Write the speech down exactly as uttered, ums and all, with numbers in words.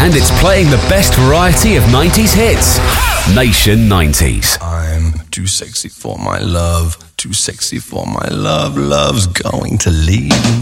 And it's playing the best variety of nineties hits. Nation nineties. I'm too sexy for my love, too sexy for my love, love's going to leave.